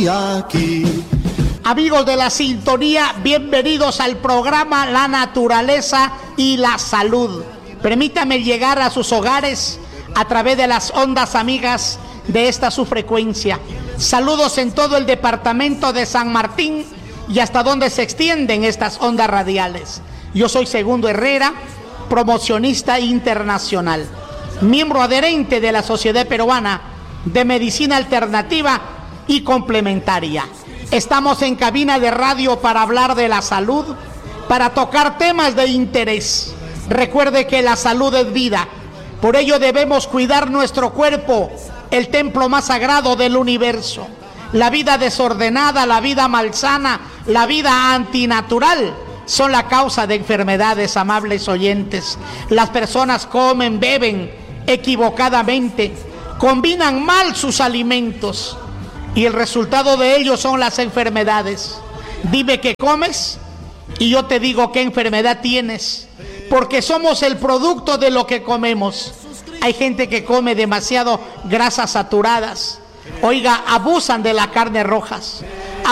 Aquí. Amigos de la sintonía, bienvenidos al programa La Naturaleza y la Salud. Permítame llegar a sus hogares a través de las ondas amigas de esta su frecuencia. Saludos en todo el departamento de San Martín y hasta donde se extienden estas ondas radiales. Yo soy Segundo Herrera, promocionista internacional, miembro adherente de la Sociedad Peruana de Medicina Alternativa y Complementaria. Estamos en cabina de radio para hablar de la salud, para tocar temas de interés. Recuerde que la salud es vida, por ello debemos cuidar nuestro cuerpo, el templo más sagrado del universo. La vida desordenada, la vida malsana, la vida antinatural son la causa de enfermedades, amables oyentes. Las personas comen, beben equivocadamente, combinan mal sus alimentos y el resultado de ello son las enfermedades. Dime qué comes y yo te digo qué enfermedad tienes, porque somos el producto de lo que comemos. Hay gente que come demasiado grasas saturadas. Oiga, abusan de las carnes rojas,